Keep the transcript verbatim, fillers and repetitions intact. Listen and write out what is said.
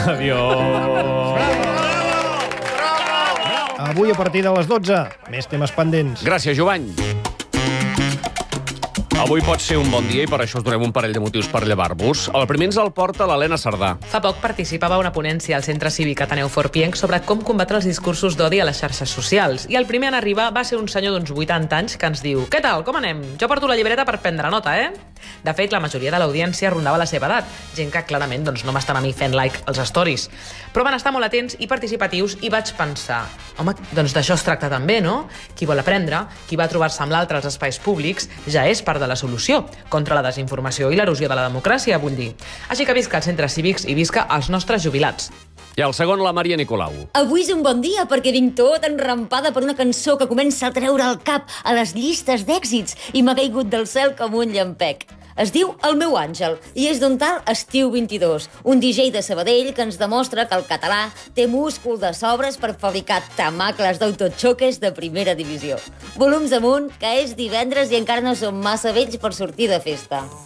Adiós. Avui a partir de les dotze, més temes pendents. Gràcies, Jovany. Avui pot ser un bon dia i per això us donem un parell de motius per llevar-vos. El primer ens el porta l'Helena Cerdà. Fa poc participava a una ponència al Centre Cívic Ateneu Forpienc sobre com combatre els discursos d'odi a les xarxes socials. I el primer en arribar va ser un senyor d'uns vuitanta anys que ens diu: «Què tal, com anem? Jo porto la llibreta per prendre nota, eh?» De fet, la majoria de l'audiència rondava la seva edat, gent que clarament doncs, no m'estan a mi fent like als stories. Però van estar molt atents i participatius i vaig pensar: home, doncs d'això es tracta també, no? Qui vol aprendre, qui va trobar-se amb l'altre als espais públics, ja és part de la solució contra la desinformació i l'erosió de la democràcia, vull dir. Així que visca els centres cívics i visca els nostres jubilats. I el segon, la Maria Nicolau. Avui és un bon dia perquè vinc tot enrampada per una cançó que comença a treure el cap a les llistes d'èxits i m'ha caigut del cel com un llampec. Es diu El meu àngel i és d'un tal Estiu vint-i-dos, un D J de Sabadell que ens demostra que el català té múscul de sobres per fabricar tamacles d'autochoques de primera divisió. Volums amunt, que és divendres i encara no som massa vells per sortir de festa.